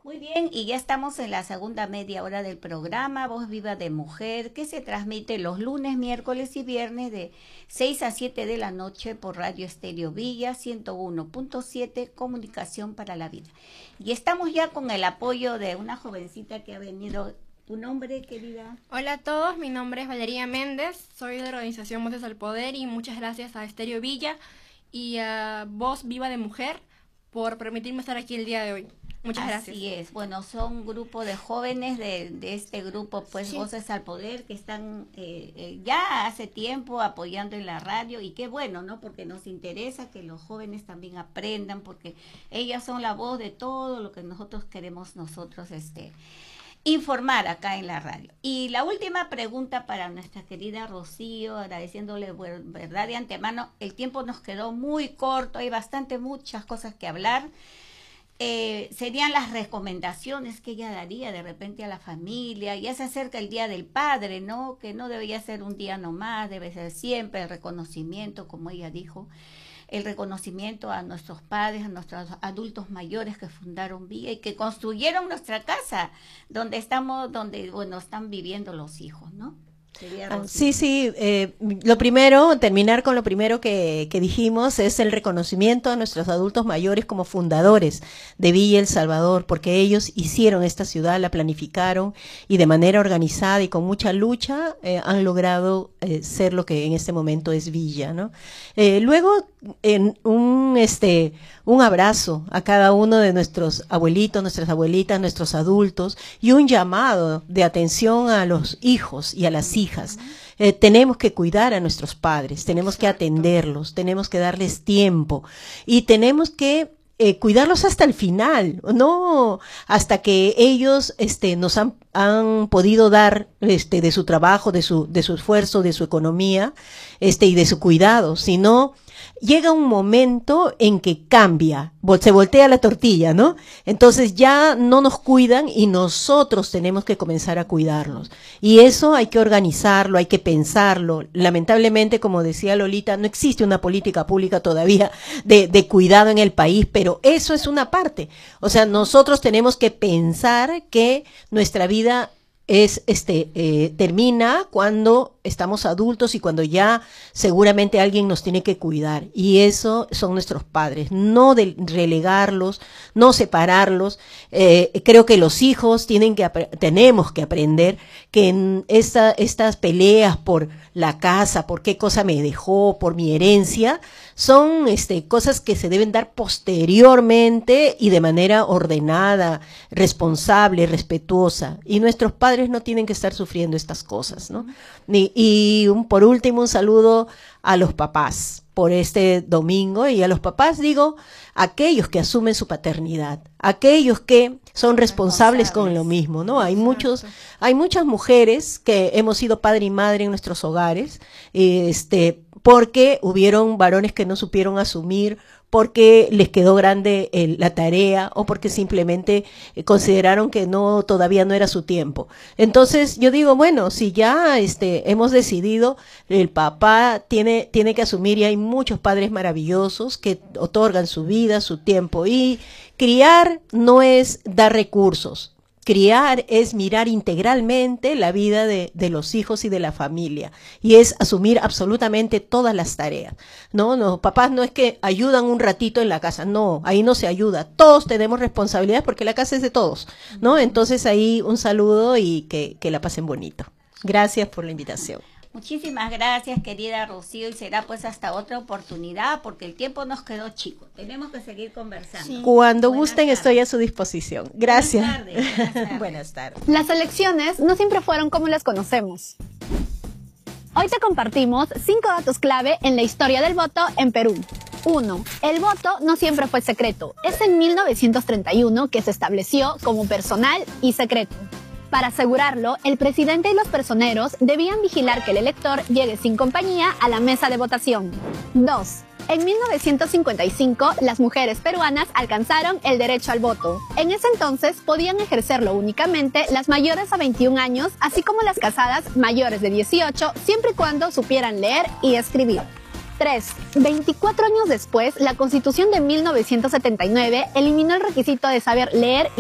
Muy bien, y ya estamos en la segunda media hora del programa Voz Viva de Mujer, que se transmite los lunes, miércoles y viernes de 6 a 7 de la noche por Radio Estéreo Villa 101.7, Comunicación para la Vida. Y estamos ya con el apoyo de una jovencita que ha venido. ¿Tu nombre, querida? Hola a todos, mi nombre es Valeria Méndez, soy de la organización Voces al Poder y muchas gracias a Estéreo Villa y a Voz Viva de Mujer por permitirme estar aquí el día de hoy. Muchas gracias. Así es, bueno, son un grupo de jóvenes de este grupo, pues Sí. Voces al Poder, que están ya hace tiempo apoyando en la radio, y qué bueno, ¿no? Porque nos interesa que los jóvenes también aprendan, porque ellas son la voz de todo lo que nosotros queremos informar acá en la radio. Y la última pregunta para nuestra querida Rocío, agradeciéndole, verdad, de antemano, el tiempo nos quedó muy corto, hay muchas cosas que hablar. Serían las recomendaciones que ella daría de repente a la familia. Ya se acerca el Día del Padre, ¿no? Que no debería ser un día nomás, debe ser siempre el reconocimiento, como ella dijo, el reconocimiento a nuestros padres, a nuestros adultos mayores que fundaron Villa y que construyeron nuestra casa, donde estamos, bueno, están viviendo los hijos, ¿no? Sí, lo primero, terminar con lo primero que dijimos, es el reconocimiento a nuestros adultos mayores como fundadores de Villa El Salvador, porque ellos hicieron esta ciudad, la planificaron y de manera organizada y con mucha lucha han logrado ser lo que en este momento es Villa, ¿no? Luego, un abrazo a cada uno de nuestros abuelitos, nuestras abuelitas, nuestros adultos, y un llamado de atención a los hijos y a las hijas. Tenemos que cuidar a nuestros padres, tenemos que atenderlos, tenemos que darles tiempo y tenemos que cuidarlos hasta el final, no hasta que ellos nos han podido dar de su trabajo, de su esfuerzo, de su economía, y de su cuidado, sino llega un momento en que cambia, se voltea la tortilla, ¿no? Entonces ya no nos cuidan y nosotros tenemos que comenzar a cuidarlos. Y eso hay que organizarlo, hay que pensarlo. Lamentablemente, como decía Lolita, no existe una política pública todavía de cuidado en el país, pero eso es una parte. O sea, nosotros tenemos que pensar que nuestra vida termina cuando estamos adultos y cuando ya seguramente alguien nos tiene que cuidar, y eso son nuestros padres, no relegarlos, no separarlos. Creo que los hijos tenemos que aprender que en estas peleas por la casa, por qué cosa me dejó, por mi herencia, son cosas que se deben dar posteriormente y de manera ordenada, responsable, respetuosa, y nuestros padres no tienen que estar sufriendo estas cosas, ¿no? Por último, un saludo a los papás por este domingo, y a los papás digo, aquellos que asumen su paternidad, aquellos que son responsables con lo mismo, ¿no? Hay muchas mujeres que hemos sido padre y madre en nuestros hogares, porque hubieron varones que no supieron asumir, porque les quedó grande la tarea, o porque simplemente consideraron que todavía no era su tiempo. Entonces yo digo, bueno, si ya hemos decidido, el papá tiene que asumir, y hay muchos padres maravillosos que otorgan su vida, su tiempo, y criar no es dar recursos. Criar es mirar integralmente la vida de los hijos y de la familia, y es asumir absolutamente todas las tareas. No, los papás no es que ayudan un ratito en la casa, no, ahí no se ayuda. Todos tenemos responsabilidades porque la casa es de todos, ¿no? Entonces ahí un saludo y que la pasen bonito. Gracias por la invitación. Muchísimas gracias, querida Rocío, y será pues hasta otra oportunidad, porque el tiempo nos quedó chico. Tenemos que seguir conversando. Sí. Cuando gusten, estoy a su disposición. Gracias. Buenas tardes. Buenas tardes. Las elecciones no siempre fueron como las conocemos. Hoy te compartimos 5 datos clave en la historia del voto en Perú. 1. El voto no siempre fue secreto. Es en 1931 que se estableció como personal y secreto. Para asegurarlo, el presidente y los personeros debían vigilar que el elector llegue sin compañía a la mesa de votación. 2. En 1955, las mujeres peruanas alcanzaron el derecho al voto. En ese entonces podían ejercerlo únicamente las mayores a 21 años, así como las casadas mayores de 18, siempre y cuando supieran leer y escribir. 3. 24 años después, la Constitución de 1979 eliminó el requisito de saber leer y